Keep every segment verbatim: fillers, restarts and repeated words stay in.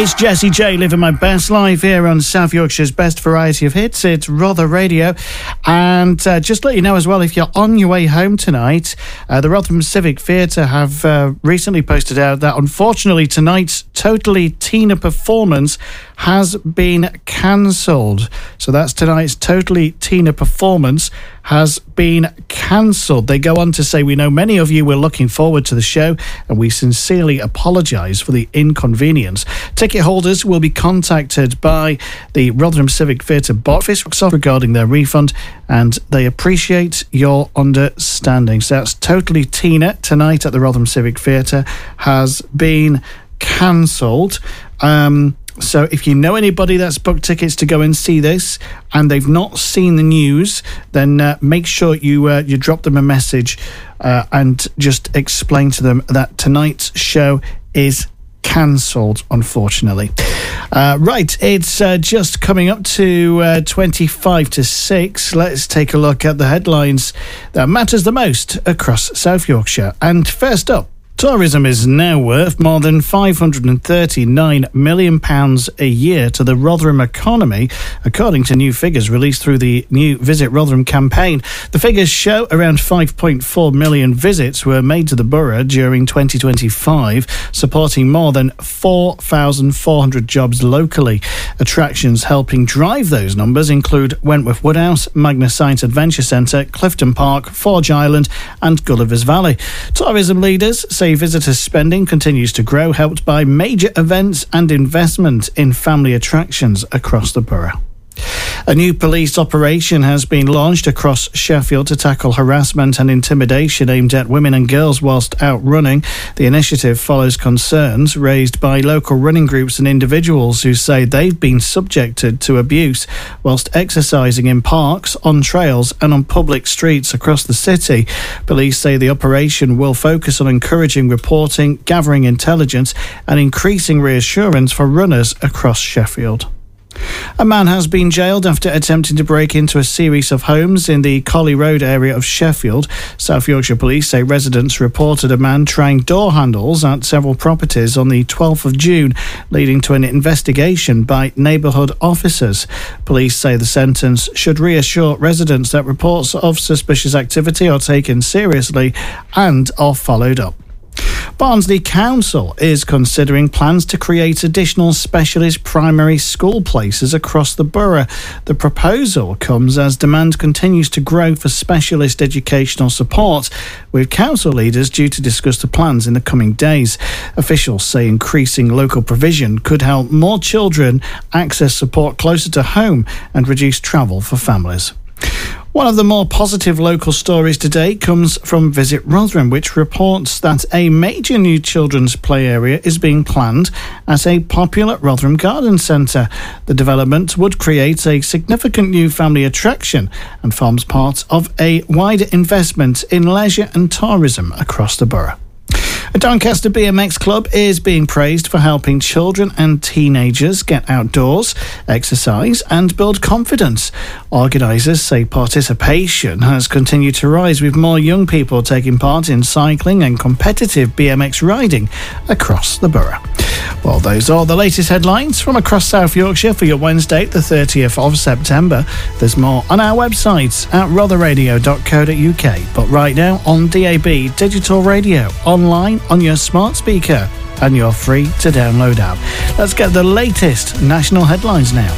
It's Jessie J living my best life here on South Yorkshire's best variety of hits. It's Rother Radio. And uh, just to let you know as well, if you're on your way home tonight, uh, the Rotherham Civic Theatre have uh, recently posted out that unfortunately tonight's Totally Tina performance has been cancelled. So that's tonight's Totally Tina performance has been cancelled. They go on to say, we know many of you were looking forward to the show and we sincerely apologise for the inconvenience. Ticket holders will be contacted by the Rotherham Civic Theatre office regarding their refund, and they appreciate your understanding. So that's Totally Tina tonight at the Rotherham Civic Theatre has been cancelled. Um... So if you know anybody that's booked tickets to go and see this and they've not seen the news, then uh, make sure you uh, you drop them a message uh, and just explain to them that tonight's show is cancelled, unfortunately. Uh, right, it's uh, just coming up to uh, twenty-five to six. Let's take a look at the headlines that matters the most across South Yorkshire. And first up, tourism is now worth more than five hundred thirty-nine million pounds a year to the Rotherham economy, according to new figures released through the new Visit Rotherham campaign. The figures show around five point four million visits were made to the borough during twenty twenty-five, supporting more than four thousand four hundred jobs locally. Attractions helping drive those numbers include Wentworth Woodhouse, Magna Science Adventure Centre, Clifton Park, Forge Island and Gulliver's Valley. Tourism leaders say visitor spending continues to grow, helped by major events and investment in family attractions across the borough. A new police operation has been launched across Sheffield to tackle harassment and intimidation aimed at women and girls whilst out running. The initiative follows concerns raised by local running groups and individuals who say they've been subjected to abuse whilst exercising in parks, on trails and on public streets across the city. Police say the operation will focus on encouraging reporting, gathering intelligence and increasing reassurance for runners across Sheffield. A man has been jailed after attempting to break into a series of homes in the Colley Road area of Sheffield. South Yorkshire Police say residents reported a man trying door handles at several properties on the twelfth of June, leading to an investigation by neighbourhood officers. Police say the sentence should reassure residents that reports of suspicious activity are taken seriously and are followed up. Barnsley Council is considering plans to create additional specialist primary school places across the borough. The proposal comes as demand continues to grow for specialist educational support, with council leaders due to discuss the plans in the coming days. Officials say increasing local provision could help more children access support closer to home and reduce travel for families. One of the more positive local stories today comes from Visit Rotherham, which reports that a major new children's play area is being planned at a popular Rotherham Garden Centre. The development would create a significant new family attraction and forms part of a wider investment in leisure and tourism across the borough. A Doncaster B M X club is being praised for helping children and teenagers get outdoors, exercise and build confidence. Organisers say participation has continued to rise, with more young people taking part in cycling and competitive B M X riding across the borough. Well, those are the latest headlines from across South Yorkshire for your Wednesday, the thirtieth of September. There's more on our websites at rother radio dot co dot uk. But right now on D A B, digital radio, online, on your smart speaker and your free to download app. Let's get the latest national headlines now.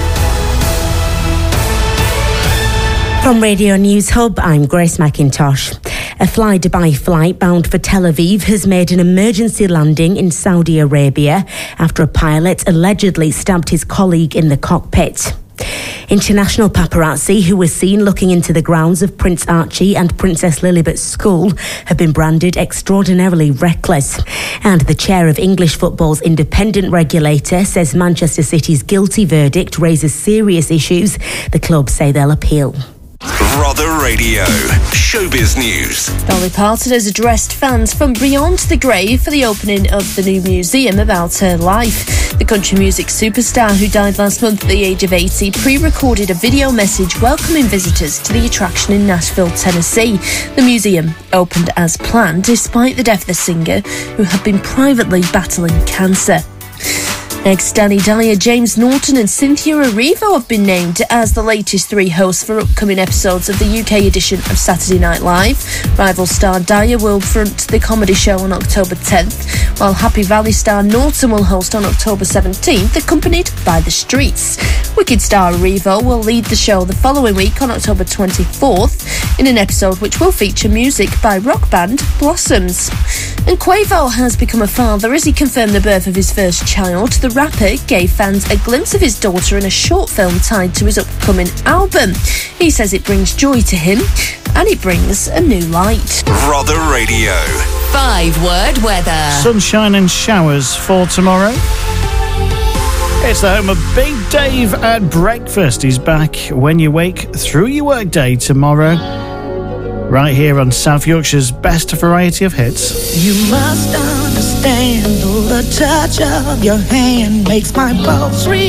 From Radio News Hub, I'm Grace McIntosh. A Fly Dubai flight bound for Tel Aviv has made an emergency landing in Saudi Arabia after a pilot allegedly stabbed his colleague in the cockpit. International paparazzi who were seen looking into the grounds of Prince Archie and Princess Lilibet's school have been branded extraordinarily reckless. And the chair of English football's independent regulator says Manchester City's guilty verdict raises serious issues. The club say they'll appeal. Rother Radio, showbiz news. Dolly Parton has addressed fans from beyond the grave for the opening of the new museum about her life. The country music superstar, who died last month at the age of eighty, pre-recorded a video message welcoming visitors to the attraction in Nashville, Tennessee. The museum opened as planned, despite the death of the singer, who had been privately battling cancer. Ex-Danny Dyer, James Norton and Cynthia Erivo have been named as the latest three hosts for upcoming episodes of the U K edition of Saturday Night Live. Rival star Dyer will front the comedy show on October tenth, while Happy Valley star Norton will host on October seventeenth, accompanied by The Streets. Wicked star Erivo will lead the show the following week on October twenty-fourth in an episode which will feature music by rock band Blossoms. And Quavo has become a father as he confirmed the birth of his first child. The rapper gave fans a glimpse of his daughter in a short film tied to his upcoming album. He says it brings joy to him and it brings a new light. Rother Radio. Five-word weather. Sunshine and showers for tomorrow. It's the home of Big Dave at breakfast. He's back when you wake through your workday tomorrow, right here on South Yorkshire's best variety of hits. You must understand, the touch of your hand makes my pulse reach.